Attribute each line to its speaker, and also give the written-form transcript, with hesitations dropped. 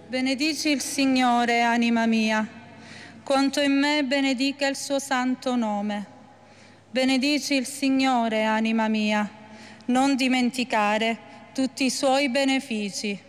Speaker 1: Benedici il Signore, anima mia. Quanto in me benedica il suo santo nome. Benedici il Signore, anima mia. Non dimenticare tutti i suoi benefici.